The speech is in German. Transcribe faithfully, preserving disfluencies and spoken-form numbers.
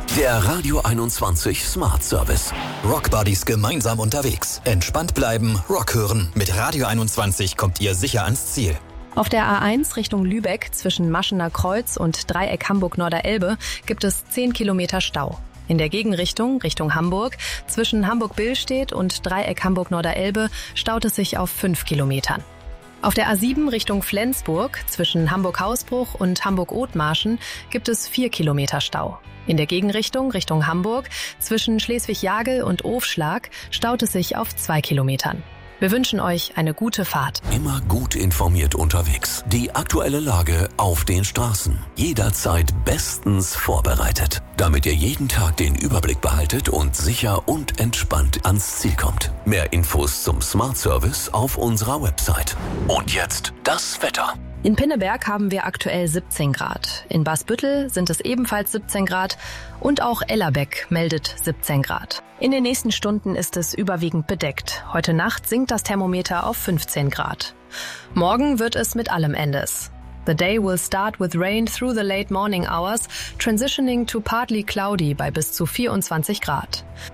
Der Radio einundzwanzig Smart Service. Rock Buddies gemeinsam unterwegs. Entspannt bleiben, Rock hören. Mit Radio einundzwanzig kommt ihr sicher ans Ziel. Auf der A eins Richtung Lübeck zwischen Maschener Kreuz und Dreieck Hamburg-Norderelbe gibt es zehn Kilometer Stau. In der Gegenrichtung, Richtung Hamburg, zwischen Hamburg-Billstedt und Dreieck Hamburg-Norderelbe staut es sich auf fünf Kilometern. Auf der A sieben Richtung Flensburg zwischen Hamburg-Hausbruch und Hamburg-Othmarschen gibt es vier Kilometer Stau. In der Gegenrichtung, Richtung Hamburg, zwischen Schleswig-Jagel und Ofschlag staut es sich auf zwei Kilometern. Wir wünschen euch eine gute Fahrt. Immer gut informiert unterwegs. Die aktuelle Lage auf den Straßen. Jederzeit bestens vorbereitet. Damit ihr jeden Tag den Überblick behaltet und sicher und entspannt ans Ziel kommt. Mehr Infos zum Smart Service auf unserer Website. Und jetzt das Wetter. In Pinneberg haben wir aktuell siebzehn Grad. In Basbüttel sind es ebenfalls siebzehn Grad und auch Ellerbeck meldet siebzehn Grad. In den nächsten Stunden ist es überwiegend bedeckt. Heute Nacht sinkt das Thermometer auf fünfzehn Grad. Morgen wird es mit allem Endes. The day will start with rain through the late morning hours, transitioning to partly cloudy bei bis zu vierundzwanzig Grad.